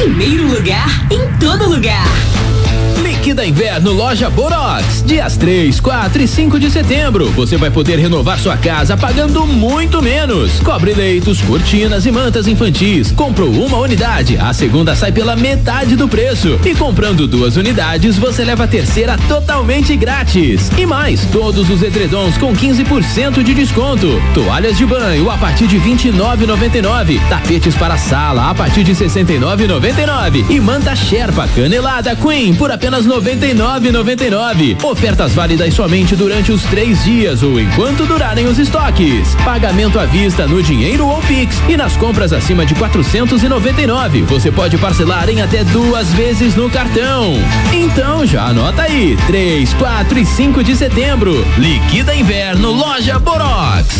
primeiro lugar em todo lugar. Liquida Inverno Loja Borox, dias 3, 4 e 5 de setembro. Você vai poder renovar sua casa pagando muito menos. Cobre leitos, cortinas e mantas infantis. Comprou uma unidade, a segunda sai pela metade do preço. E comprando 2 unidades, você leva a terceira totalmente grátis. E mais, todos os edredons com 15% de desconto. Toalhas de banho a partir de R$ 29,99. Tapetes para sala a partir de R$ 69,99. E manta Sherpa Canelada Queen por apenas R$ 99,99. Ofertas válidas somente durante os 3 dias ou enquanto durarem os estoques. Pagamento à vista no dinheiro ou Pix. E nas compras acima de R$ 499, você pode parcelar em até 2 vezes no cartão. Então já anota aí, 3, 4 e 5 de setembro. Liquida Inverno Loja Borox.